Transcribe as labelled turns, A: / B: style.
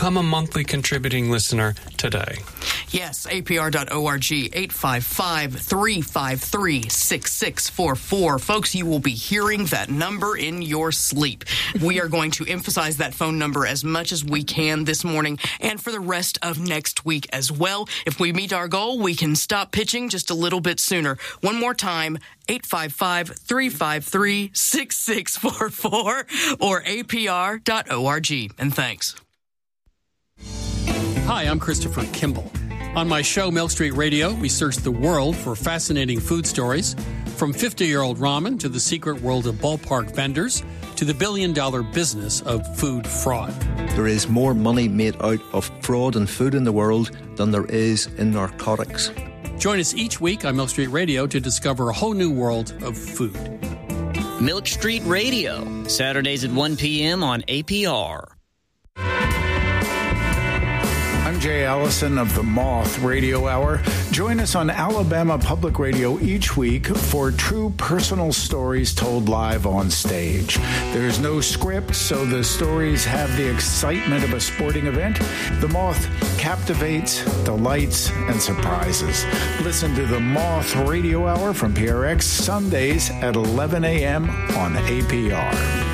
A: Become a monthly contributing listener today.
B: Yes, APR.org, 855-353-6644. Folks, you will be hearing that number in your sleep. We are going to emphasize that phone number as much as we can this morning and for the rest of next week as well. If we meet our goal, we can stop pitching just a little bit sooner. One more time, 855-353-6644 or APR.org. And thanks.
C: Hi, I'm Christopher Kimball. On my show, Milk Street Radio, we search the world for fascinating food stories, from 50-year-old ramen to the secret world of ballpark vendors to the billion-dollar business of food fraud.
D: There is more money made out of fraud and food in the world than there is in narcotics.
C: Join us each week on Milk Street Radio to discover a whole new world of food.
E: Milk Street Radio, Saturdays at 1 p.m. on APR.
F: I'm Jay Allison of the Moth Radio Hour. Join us on Alabama Public Radio each week for true personal stories told live on stage. There's no script, so the stories have the excitement of a sporting event. The Moth captivates, delights, and surprises. Listen to the Moth Radio Hour from PRX Sundays at 11 a.m. on APR.